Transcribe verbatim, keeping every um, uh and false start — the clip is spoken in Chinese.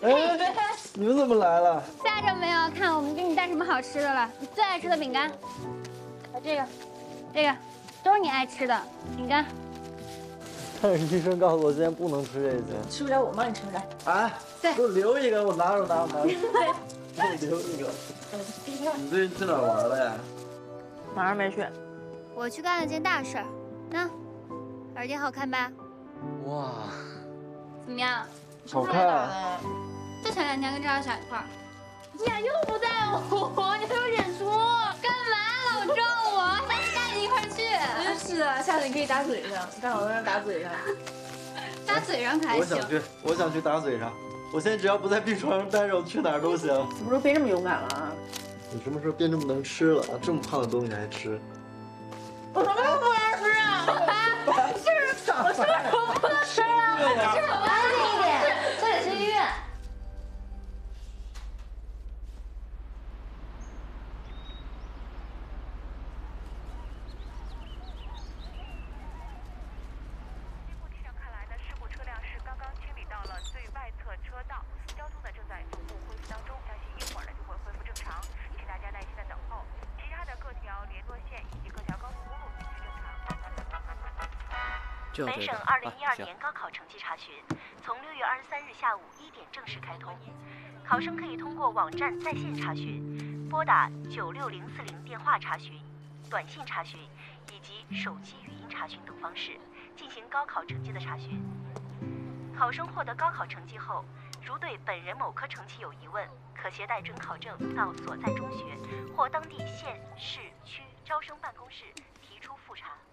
哎，你们怎么来了？ 吓着没有？看我们给你带什么好吃的了？你最爱吃的饼干，把这个，这个都是你爱吃的饼干。 但是医生告诉我今天不能吃这些。 吃不了我帮你吃来。 哎， 对， 给我留一个，我拿着拿着拿着。给我留一个。你最近去哪儿玩了呀？ 哪儿没去？ 我去干了件大事儿。那耳钉好看吧？ 哇， 怎么样？ 好看啊！ 就前两天跟赵小小一块儿，你俩又不在乎，你还有脸说？干嘛老撞我？带带你一块儿去。 真是的，下次你可以打嘴上，刚好在那打嘴上。 打嘴上可还行。 我想去，我想去打嘴上。我现在只要不在病床上待着，我去哪儿都行。 什么时候变这么勇敢了啊？ 你什么时候变这么能吃了？这么胖的东西还吃？ 我什么时候不能吃啊？是，我什么时候不能吃啊？是，安静一点，这里是医院。 本省二零一二年高考成绩查询，从六月二十三日下午一点正式开通。考生可以通过网站在线查询、拨打九六零四零电话查询、短信查询以及手机语音查询等方式进行高考成绩的查询。考生获得高考成绩后，如对本人某科成绩有疑问，可携带准考证到所在中学或当地县市区招生办公室提出复查。